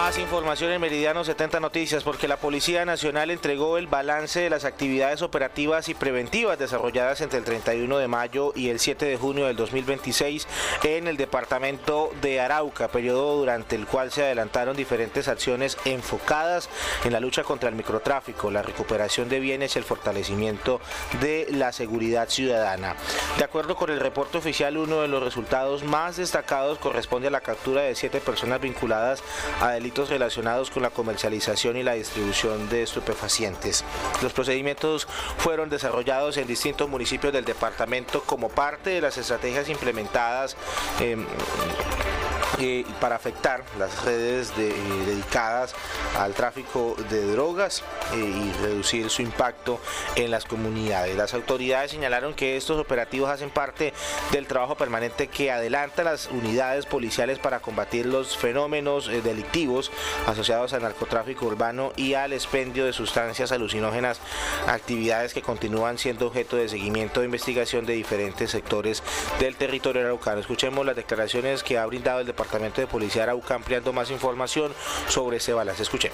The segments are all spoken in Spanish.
Más información en Meridiano 70 Noticias, porque la Policía Nacional entregó el balance de las actividades operativas y preventivas desarrolladas entre el 31 de mayo y el 7 de junio del 2026 en el departamento de Arauca, periodo durante el cual se adelantaron diferentes acciones enfocadas en la lucha contra el microtráfico, la recuperación de bienes y el fortalecimiento de la seguridad ciudadana. De acuerdo con el reporte oficial, uno de los resultados más destacados corresponde a la captura de 7 personas vinculadas a delitos relacionados con la comercialización y la distribución de estupefacientes. Los procedimientos fueron desarrollados en distintos municipios del departamento como parte de las estrategias implementadas para afectar las redes dedicadas al tráfico de drogas y reducir su impacto en las comunidades. Las autoridades señalaron que estos operativos hacen parte del trabajo permanente que adelanta las unidades policiales para combatir los fenómenos delictivos asociados al narcotráfico urbano y al expendio de sustancias alucinógenas, actividades que continúan siendo objeto de seguimiento e investigación de diferentes sectores del territorio araucano. Escuchemos las declaraciones que ha brindado el Departamento de Policía de Arauca ampliando más información sobre ese balance. Escuchemos.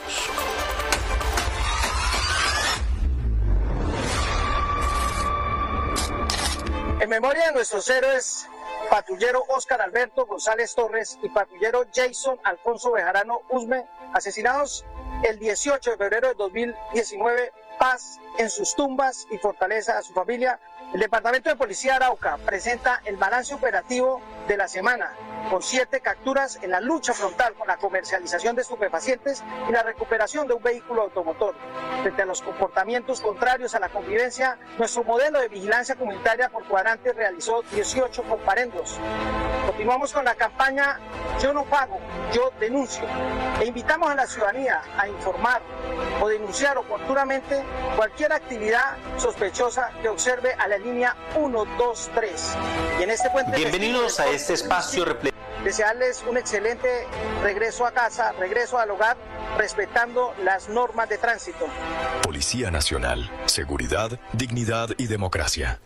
En memoria de nuestros héroes, patrullero Óscar Alberto González Torres y patrullero Jason Alfonso Bejarano Usme, asesinados el 18 de febrero de 2019, paz en sus tumbas y fortaleza a su familia. El Departamento de Policía de Arauca presenta el balance operativo de la semana, con 7 capturas en la lucha frontal con la comercialización de estupefacientes y la recuperación de un vehículo automotor. Frente a los comportamientos contrarios a la convivencia, nuestro modelo de vigilancia comunitaria por cuadrante realizó 18 comparendos. Continuamos con la campaña Yo no pago, yo denuncio, e invitamos a la ciudadanía a informar o denunciar oportunamente cualquier actividad sospechosa que observe a la línea 123. Y en este puente bienvenidos a este espacio repleto. Desearles un excelente regreso a casa, regreso al hogar, respetando las normas de tránsito. Policía Nacional, seguridad, dignidad y democracia.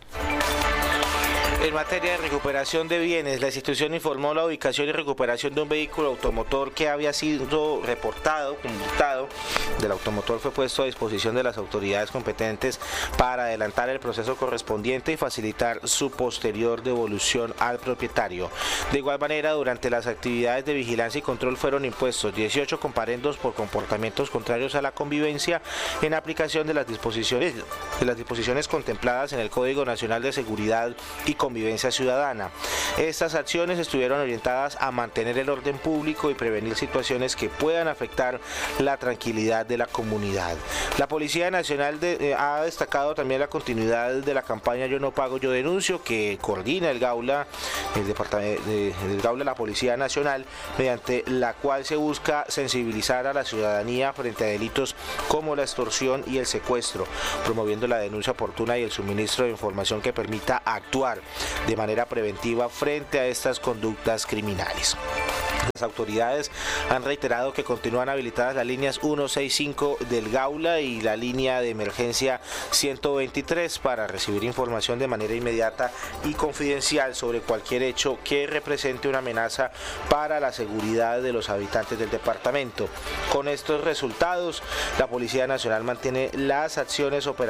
En materia de recuperación de bienes, la institución informó la ubicación y recuperación de un vehículo automotor que había sido reportado, conmutado. Del automotor fue puesto a disposición de las autoridades competentes para adelantar el proceso correspondiente y facilitar su posterior devolución al propietario. De igual manera, durante las actividades de vigilancia y control fueron impuestos 18 comparendos por comportamientos contrarios a la convivencia en aplicación de las disposiciones contempladas en el Código Nacional de Seguridad y Convivencia Ciudadana. Estas acciones estuvieron orientadas a mantener el orden público y prevenir situaciones que puedan afectar la tranquilidad de la comunidad. La Policía Nacional ha destacado también la continuidad de la campaña Yo no pago, yo denuncio, que coordina el Gaula, el departamento del Gaula, la Policía Nacional, mediante la cual se busca sensibilizar a la ciudadanía frente a delitos como la extorsión y el secuestro, promoviendo la denuncia oportuna y el suministro de información que permita actuar de manera preventiva frente a estas conductas criminales. Las autoridades han reiterado que continúan habilitadas las líneas 165 del Gaula y la línea de emergencia 123 para recibir información de manera inmediata y confidencial sobre cualquier hecho que represente una amenaza para la seguridad de los habitantes del departamento. Con estos resultados, la Policía Nacional mantiene las acciones operativas